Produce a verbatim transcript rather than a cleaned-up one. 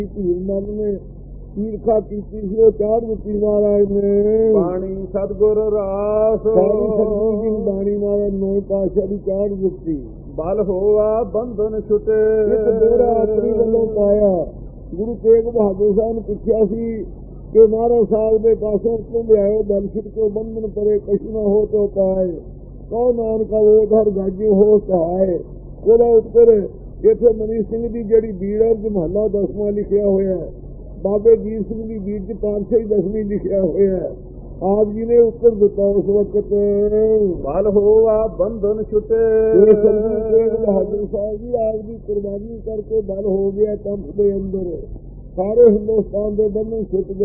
ਧੀਰ ਮਨ ਨੇ ਈਰਖਾ ਕੀਤੀ ਸੀ, ਉਹ ਚਾੜ ਦਿੱਤੀ ਮਹਾਰਾਜ ਨੇ। ਬਾਣੀ ਸਤਿਗੁਰ ਰਾਸ ਸਾਰੀ ਸਤਿਗੁਰੂ ਜੀ ਦੀ ਬਾਣੀ ਮਹਾਰਾਜ ਨੌ ਪਾਤਸ਼ਾਹ ਦੀ ਚਾੜ ਦਿੱਤੀ। ਬਲ ਹੋਆ ਬੰਧਨ ਛੁਟੇ। ਇੱਕ ਦੋਹਰਾ ਆਪਣੀ ਵੱਲੋਂ ਪਾਇਆ। ਗੁਰੂ ਤੇਗ ਬਹਾਦਰ ਸਾਹਿਬ ਨੂੰ ਪੁੱਛਿਆ ਸੀ ਕਿ ਮਹਾਰਾਜ ਸਾਹਿਬ ਦੇ ਪਾਸੋਂ ਉੱਤੋਂ ਲਿਆਇਓ, ਬਲ ਛੁਟਕੋ ਬੰਧਨ ਪਰੇ ਕਛੁ ਨਾ ਹੋ ਤੋ ਪਾਏ, ਕਹੋ ਨਾਨਕਾ ਉਹ ਧਰ ਗਾਜੂ ਹੋ ਸਹਾਏ। ਉਹਦਾ ਉੱਤਰ ਇੱਥੇ ਮਨੀ ਸਿੰਘ ਦੀ ਜਿਹੜੀ ਬੀੜ ਹੈ, ਮਹੱਲਾ ਦਸਵਾਂ ਲਿਖਿਆ ਹੋਇਆ ਹੈ। ਬਾਬੇ ਜੀਤ ਸਿੰਘ ਦੀ ਬੀੜ ਚ ਪਾਤਸ਼ਾਹੀ ਦਸਵੀਂ ਲਿਖਿਆ ਹੋਇਆ ਹੈ। ਆਪ ਜੀ ਨੇ ਉੱਤਰ ਦਿੱਤਾ ਉਸ ਵਕਤ, ਬਲ ਹੋਆ ਬੰਧਨ ਛੁਟੇ। ਬਹਾਦਰ ਸਾਹਿਬ ਜੀ ਆਪ ਦੀ ਕੁਰਬਾਨੀ ਕਰਕੇ ਬਲ ਹੋ ਗਿਆ ਕੰਪ ਦੇ ਅੰਦਰ, ਸਾਰੇ ਹਿੰਦੁਸਤਾਨ ਦੇ ਬੰਧਨ ਛੁੱਟ ਗਏ।